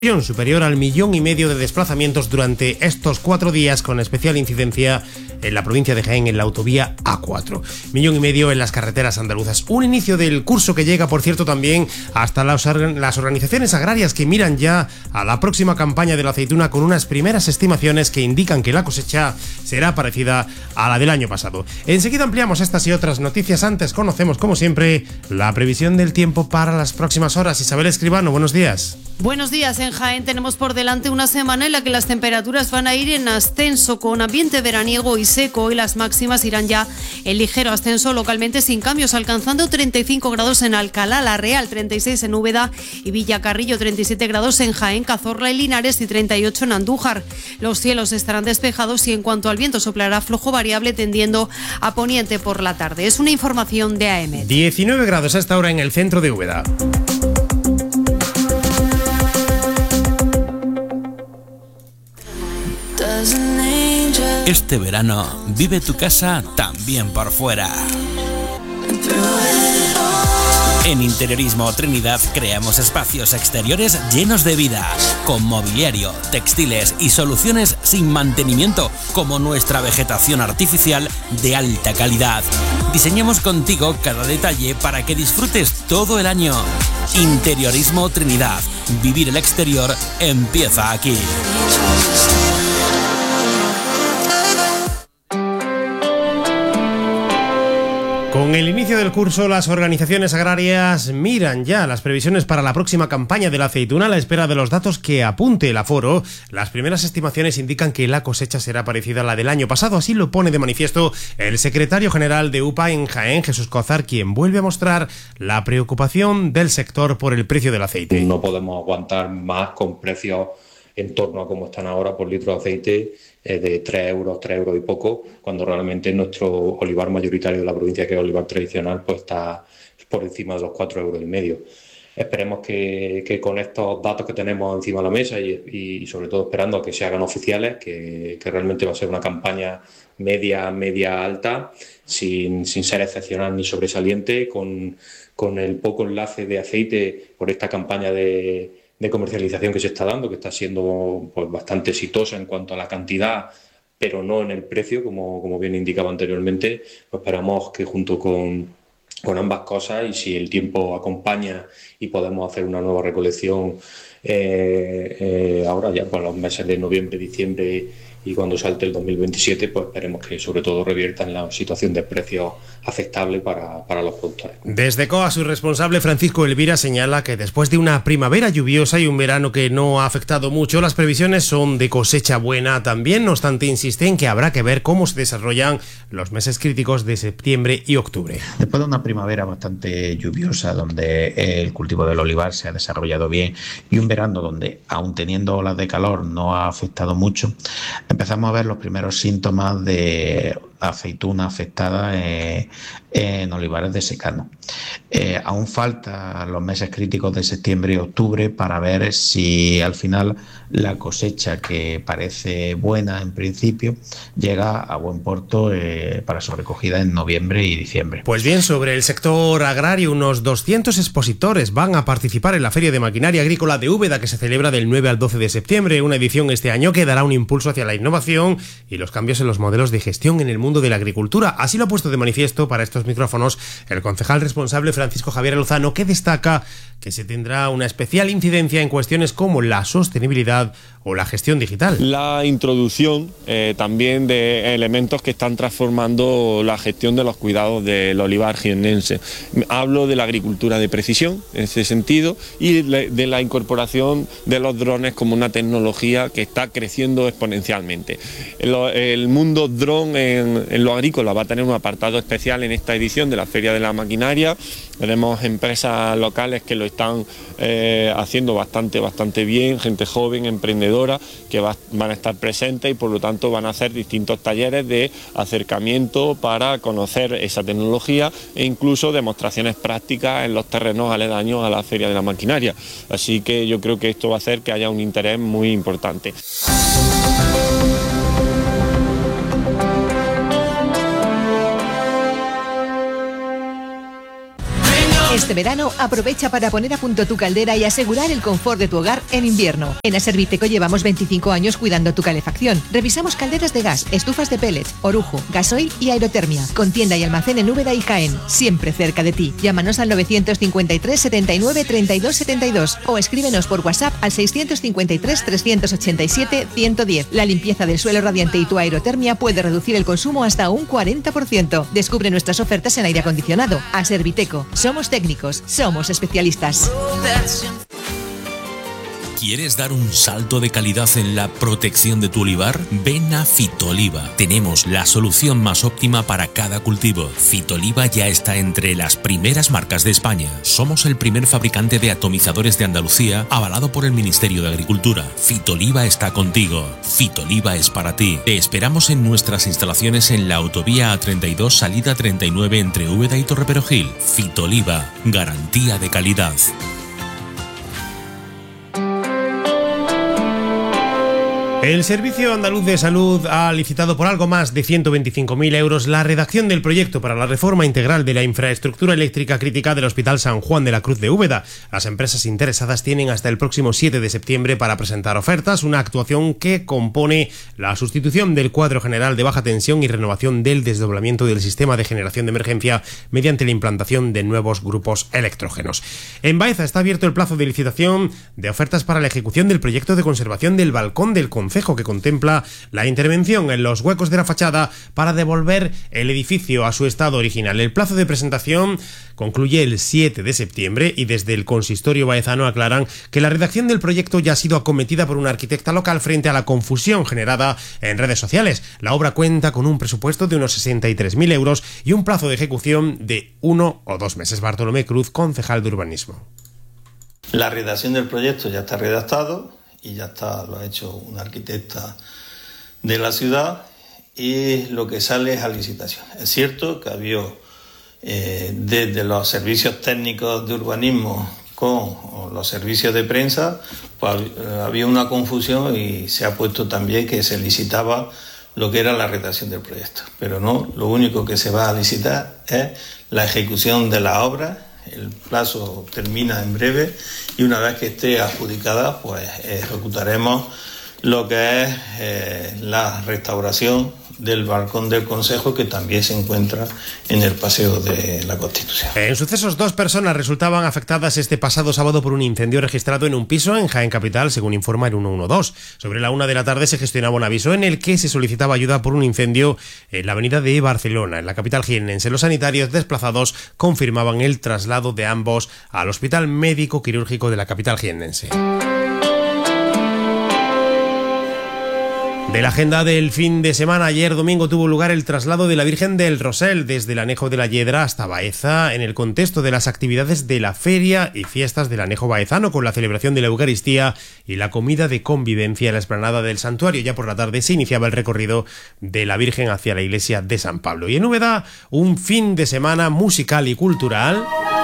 Superior al 1,5 millones de desplazamientos durante estos 4 días, con especial incidencia en la provincia de Jaén en la autovía A4. 1,5 millones en las carreteras andaluzas. Un inicio del curso que llega, por cierto, también hasta las organizaciones agrarias, que miran ya a la próxima campaña de la aceituna con unas primeras estimaciones que indican que la cosecha será parecida a la del año pasado. Enseguida ampliamos estas y otras noticias. Antes conocemos, como siempre, la previsión del tiempo para las próximas horas. Isabel Escribano, buenos días. Buenos días. En Jaén tenemos por delante una semana en la que las temperaturas van a ir en ascenso, con ambiente veraniego y seco, y las máximas irán ya en ligero ascenso, localmente sin cambios, alcanzando 35 grados en Alcalá la Real, 36 en Úbeda y Villacarrillo, 37 grados en Jaén, Cazorla y Linares y 38 en Andújar. Los cielos estarán despejados y en cuanto al viento soplará flojo variable, tendiendo a poniente por la tarde. Es una información de AEMET. 19 grados a esta hora en el centro de Úbeda. Este verano vive tu casa también por fuera. En Interiorismo Trinidad creamos espacios exteriores llenos de vida, con mobiliario, textiles y soluciones sin mantenimiento, como nuestra vegetación artificial de alta calidad. Diseñamos contigo cada detalle para que disfrutes todo el año. Interiorismo Trinidad. Vivir el exterior empieza aquí. Con el inicio del curso, las organizaciones agrarias miran ya las previsiones para la próxima campaña de la aceituna a la espera de los datos que apunte el aforo. Las primeras estimaciones indican que la cosecha será parecida a la del año pasado. Así lo pone de manifiesto el secretario general de UPA en Jaén, Jesús Cozar, quien vuelve a mostrar la preocupación del sector por el precio del aceite. No podemos aguantar más con precios en torno a como están ahora por litro de aceite, de 3 euros y poco, cuando realmente nuestro olivar mayoritario de la provincia, que es el olivar tradicional, pues está por encima de los 4,5 euros. Esperemos que con estos datos que tenemos encima de la mesa y sobre todo esperando a que se hagan oficiales, que realmente va a ser una campaña media alta, sin ser excepcional ni sobresaliente, con el poco enlace de aceite por esta campaña de comercialización que se está dando, que está siendo pues bastante exitosa en cuanto a la cantidad, pero no en el precio, como bien indicaba anteriormente. Pues esperamos que junto con ambas cosas, y si el tiempo acompaña y podemos hacer una nueva recolección ahora ya para los meses de noviembre, diciembre y cuando salte el 2027, pues esperemos que sobre todo revierta en la situación de precios aceptable para los productores. Desde COA, su responsable Francisco Elvira señala que después de una primavera lluviosa y un verano que no ha afectado mucho, las previsiones son de cosecha buena también. No obstante, insiste en que habrá que ver cómo se desarrollan los meses críticos de septiembre y octubre. Después de una primavera bastante lluviosa, donde el cultivo del olivar se ha desarrollado bien, y un verano donde, aun teniendo olas de calor, no ha afectado mucho, empezamos a ver los primeros síntomas de aceituna afectada en olivares de secano. Aún faltan los meses críticos de septiembre y octubre para ver si al final la cosecha, que parece buena en principio, llega a buen puerto para su recogida en noviembre y diciembre. Pues bien, sobre el sector agrario, unos 200 expositores van a participar en la Feria de Maquinaria Agrícola de Úbeda, que se celebra del 9 al 12 de septiembre, una edición este año que dará un impulso hacia la innovación y los cambios en los modelos de gestión en el mundo de la agricultura. Así lo ha puesto de manifiesto para estos micrófonos el concejal responsable Francisco Javier Lozano, que destaca que se tendrá una especial incidencia en cuestiones como la sostenibilidad o la gestión digital. La introducción también de elementos que están transformando la gestión de los cuidados del olivar jiennense. Hablo de la agricultura de precisión en ese sentido, y de la incorporación de los drones como una tecnología que está creciendo exponencialmente. El mundo dron en lo agrícola va a tener un apartado especial en esta edición de la Feria de la Maquinaria. Tenemos empresas locales que lo están haciendo bastante bien, gente joven, emprendedora, que van a estar presentes y por lo tanto van a hacer distintos talleres de acercamiento para conocer esa tecnología e incluso demostraciones prácticas en los terrenos aledaños a la Feria de la Maquinaria. Así que yo creo que esto va a hacer que haya un interés muy importante. Este verano aprovecha para poner a punto tu caldera y asegurar el confort de tu hogar en invierno. En Aserviteco llevamos 25 años cuidando tu calefacción. Revisamos calderas de gas, estufas de pellets, orujo, gasoil y aerotermia. Con tienda y almacén en Úbeda y Jaén, siempre cerca de ti. Llámanos al 953 79 32 72 o escríbenos por WhatsApp al 653 387 110. La limpieza del suelo radiante y tu aerotermia puede reducir el consumo hasta un 40%. Descubre nuestras ofertas en aire acondicionado. Aserviteco. Somos técnicos, somos especialistas. ¿Quieres dar un salto de calidad en la protección de tu olivar? Ven a Fitoliva. Tenemos la solución más óptima para cada cultivo. Fitoliva ya está entre las primeras marcas de España. Somos el primer fabricante de atomizadores de Andalucía, avalado por el Ministerio de Agricultura. Fitoliva está contigo. Fitoliva es para ti. Te esperamos en nuestras instalaciones en la autovía A32, salida 39 entre Úbeda y Torreperogil. Fitoliva, garantía de calidad. El Servicio Andaluz de Salud ha licitado por algo más de 125.000 euros la redacción del proyecto para la reforma integral de la infraestructura eléctrica crítica del Hospital San Juan de la Cruz de Úbeda. Las empresas interesadas tienen hasta el próximo 7 de septiembre para presentar ofertas, una actuación que compone la sustitución del cuadro general de baja tensión y renovación del desdoblamiento del sistema de generación de emergencia mediante la implantación de nuevos grupos electrógenos. En Baeza está abierto el plazo de licitación de ofertas para la ejecución del proyecto de conservación del balcón del concejo, que contempla la intervención en los huecos de la fachada para devolver el edificio a su estado original. El plazo de presentación concluye el 7 de septiembre y desde el consistorio baezano aclaran que la redacción del proyecto ya ha sido acometida por una arquitecta local frente a la confusión generada en redes sociales. La obra cuenta con un presupuesto de unos 63.000 euros y un plazo de ejecución de 1 o 2 meses. Bartolomé Cruz, concejal de urbanismo. La redacción del proyecto ya está redactado y ya está, lo ha hecho una arquitecta de la ciudad y lo que sale es a licitación. Es cierto que había desde los servicios técnicos de urbanismo con los servicios de prensa, pues había una confusión y se ha puesto también que se licitaba lo que era la redacción del proyecto. Pero no, lo único que se va a licitar es la ejecución de la obra. El plazo termina en breve y una vez que esté adjudicada, pues ejecutaremos lo que es la restauración del balcón del Concejo, que también se encuentra en el Paseo de la Constitución. En sucesos, 2 personas resultaban afectadas este pasado sábado por un incendio registrado en un piso en Jaén Capital, según informa el 112. Sobre la 1 de la tarde se gestionaba un aviso en el que se solicitaba ayuda por un incendio en la avenida de Barcelona, en la capital jiennense. Los sanitarios desplazados confirmaban el traslado de ambos al Hospital Médico Quirúrgico de la capital jiennense. De la agenda del fin de semana, ayer domingo tuvo lugar el traslado de la Virgen del Rosel desde el Anejo de la Yedra hasta Baeza en el contexto de las actividades de la feria y fiestas del Anejo baezano, con la celebración de la Eucaristía y la comida de convivencia en la explanada del santuario. Ya por la tarde se iniciaba el recorrido de la Virgen hacia la iglesia de San Pablo. Y en Úbeda, un fin de semana musical y cultural